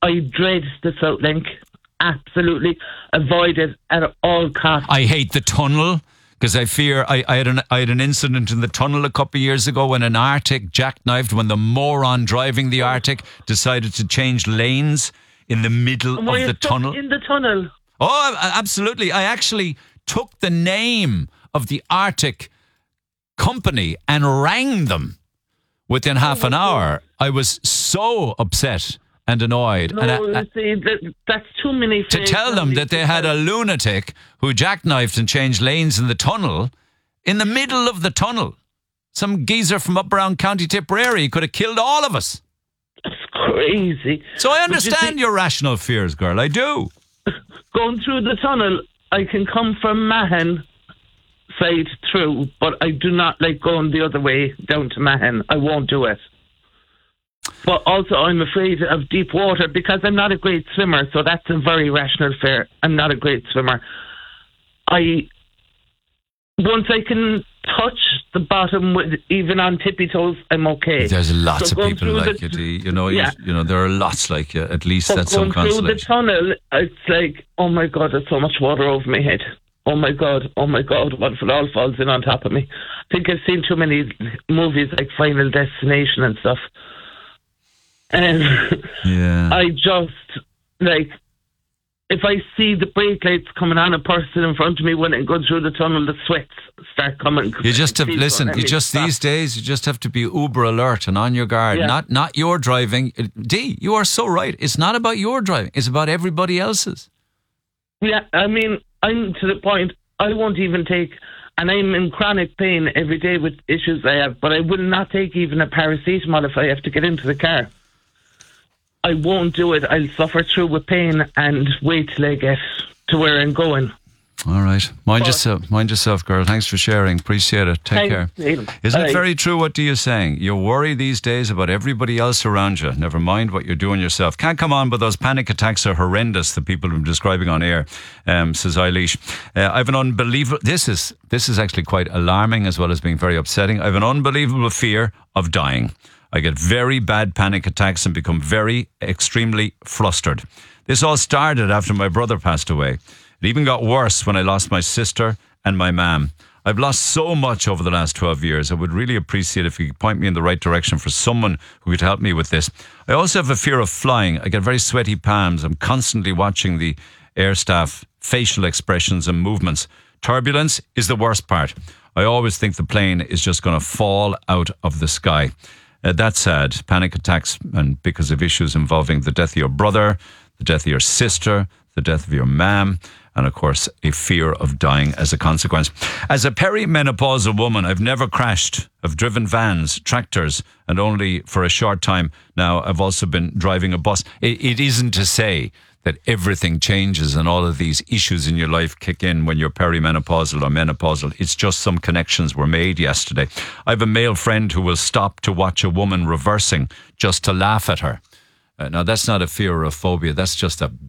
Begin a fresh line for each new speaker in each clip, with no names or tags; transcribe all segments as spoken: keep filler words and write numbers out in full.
I dread the South Link. Absolutely avoid it at all costs.
I hate the tunnel because I fear I, I had an I had an incident in the tunnel a couple of years ago when an Arctic jackknifed when the moron driving the Arctic decided to change lanes in the middle
And were
of
you
the
stuck
tunnel.
in the tunnel?
Oh, absolutely! I actually took the name of the Arctic company and rang them within half an hour. I was so upset and annoyed.
No,
and I,
you
I,
see, that, that's too many.
to tell them that they had a lunatic who jackknifed and changed lanes in the tunnel, in the middle of the tunnel. Some geezer from up around County Tipperary could have killed all of us.
It's crazy.
So I
But you
understand
see,
your rational fears, girl. I do.
going through the tunnel, I can come from Mahon side through, but I do not like going the other way down to Mahon. I won't do it. But also, I'm afraid of deep water because I'm not a great swimmer, so that's a very rational fear. I'm not a great swimmer. I once I can touch the bottom, with, even on tippy toes, I'm okay.
There's lots
So
of
going
people
through
like
the-
you, Dee. You know,
Yeah.
you, you know, there are lots like you. At least
But
that's some
going through the
consolation.
tunnel, it's like, oh my God, there's so much water over my head. Oh my God, oh my God, what if it all falls in on top of me? I think I've seen too many movies like Final Destination and stuff. And
Yeah.
I just, like, if I see the brake lights coming on a person in front of me when I'm going through the tunnel, the sweats start coming.
You just have
Please
listen.
don't let
You
me
just
stop.
these days you just have to be uber alert and on your guard.
Yeah.
Not not your driving. D, you are so right. It's not about your driving. It's about everybody else's.
Yeah, I mean, I'm to the point, I won't even take, and I'm in chronic pain every day with issues I have, but I will not take even a paracetamol if I have to get into the car. I won't do it. I'll suffer through with pain and wait till I get to where I'm going.
All right. Mind
But-
yourself. Mind yourself, girl. Thanks for sharing. Appreciate it. Take
Thanks,
care.
Neil.
Isn't it
Bye.
very true what you're saying? You worry these days about everybody else around you. Never mind what you're doing yourself. Can't come on, but those panic attacks are horrendous, the people I'm describing on air, um, says Eilish. Uh, I have an unbelievable... This is, this is actually quite alarming as well as being very upsetting. I have an unbelievable fear of dying. I get very bad panic attacks and become very, extremely flustered. This all started after my brother passed away. It even got worse when I lost my sister and my mum. I've lost so much over the last twelve years. I would really appreciate if you could point me in the right direction for someone who could help me with this. I also have a fear of flying. I get very sweaty palms. I'm constantly watching the air staff facial expressions and movements. Turbulence is the worst part. I always think the plane is just going to fall out of the sky. Uh, that's sad. Panic attacks, and because of issues involving the death of your brother, the death of your sister, the death of your mum, and of course, a fear of dying as a consequence. As a perimenopausal woman, I've never crashed. I've driven vans, tractors, and only for a short time now I've also been driving a bus. It, it isn't to say that everything changes and all of these issues in your life kick in when you're perimenopausal or menopausal. It's just some connections were made yesterday. I have a male friend who will stop to watch a woman reversing just to laugh at her. Uh, now, that's not a fear or a phobia. That's just a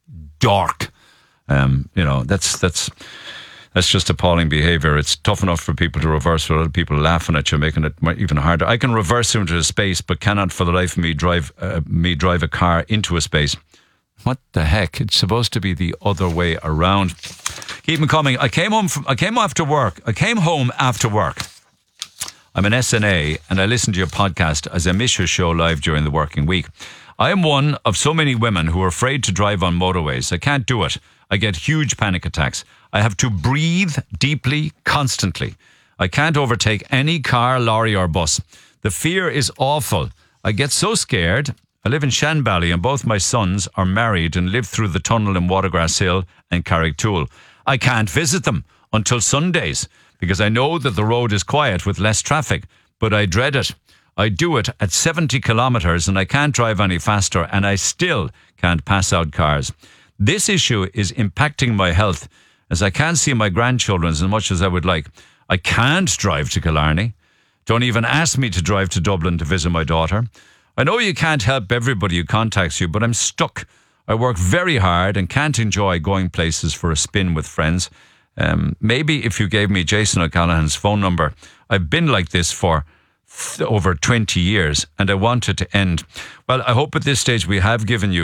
dark, um, you know, that's that's that's just appalling behaviour. It's tough enough for people to reverse with other people laughing at you, making it even harder. I can reverse into a space, but cannot for the life of me drive uh, me drive a car into a space. What the heck? It's supposed to be the other way around. Keep them coming. I came home from. I came after work. I came home after work. I'm an S N A, and I listen to your podcast as I miss your show live during the working week. I am one of so many women who are afraid to drive on motorways. I can't do it. I get huge panic attacks. I have to breathe deeply, constantly. I can't overtake any car, lorry or bus. The fear is awful. I get so scared. I live in Shanbally and both my sons are married and live through the tunnel in Watergrass Hill and Carricktool. I can't visit them until Sundays because I know that the road is quiet with less traffic, but I dread it. I do it at seventy kilometres and I can't drive any faster and I still can't pass out cars. This issue is impacting my health as I can't see my grandchildren as much as I would like. I can't drive to Killarney. Don't even ask me to drive to Dublin to visit my daughter. I know you can't help everybody who contacts you, but I'm stuck. I work very hard and can't enjoy going places for a spin with friends. Um, maybe if you gave me Jason O'Callaghan's phone number. I've been like this for th- over twenty years and I want it to end. Well, I hope at this stage we have given you